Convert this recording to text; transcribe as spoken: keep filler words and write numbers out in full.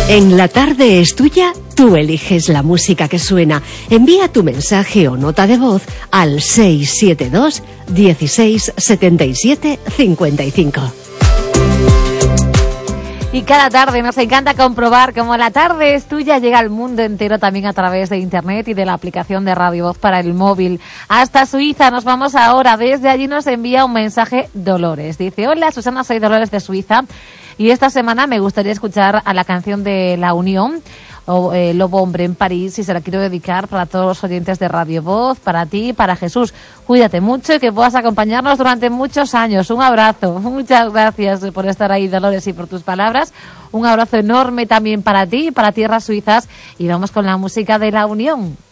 En La Tarde es Tuya, tú eliges la música que suena. Envía tu mensaje o nota de voz al seis siete dos, dieciséis, setenta y siete, cincuenta y cinco. Y cada tarde nos encanta comprobar cómo La Tarde es Tuya llega al mundo entero también a través de internet y de la aplicación de Radio Voz para el móvil. Hasta Suiza nos vamos ahora. Desde allí nos envía un mensaje Dolores. Dice: hola Susana, soy Dolores de Suiza y esta semana me gustaría escuchar a la canción de La Unión, o eh, Lobo Hombre en París, y se la quiero dedicar para todos los oyentes de Radio Voz, para ti, para Jesús. Cuídate mucho y que puedas acompañarnos durante muchos años. Un abrazo. Muchas gracias por estar ahí, Dolores, y por tus palabras. Un abrazo enorme también para ti, para tierras suizas. Y vamos con la música de La Unión.